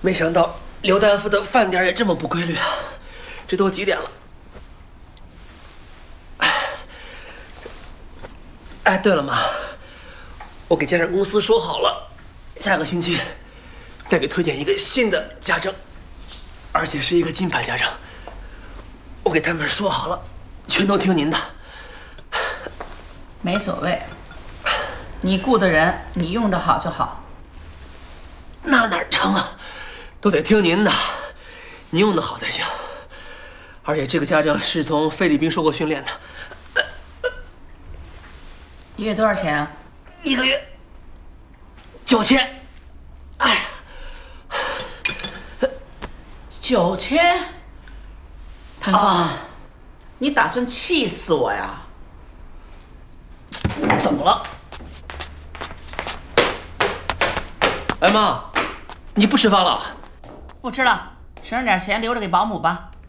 没想到刘大夫的饭点也这么不规律啊！这都几点了？哎，对了，妈，我给家政公司说好了，下个星期再给推荐一个新的家政，而且是一个金牌家政。我给他们说好了，全都听您的。 没所谓，你雇的人你用着好就好。 那哪成啊？都得听您的，您用的好才行。而且这个家政是从菲律宾受过训练的。 一月多少钱啊 ？1个月9000。哎呀 ，9000。谭芳，你打算气死我呀？ 怎么了？哎妈，你不吃饭了？ 不吃了，省着点钱留着给保姆吧。